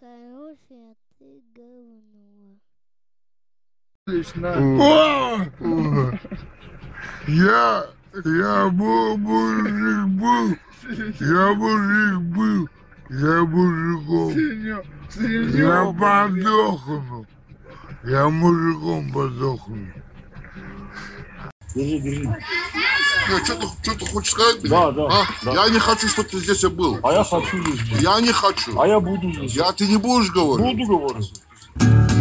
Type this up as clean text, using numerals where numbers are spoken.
хороший, а ты говно. Я мужик был, я мужиком. Я подохну. Я мужиком подохну. Держи. Что ты хочешь сказать? Да. Я не хочу, чтобы ты здесь был. А я хочу здесь. Я не хочу. А я буду здесь. Ты не будешь говорить? Буду говорить.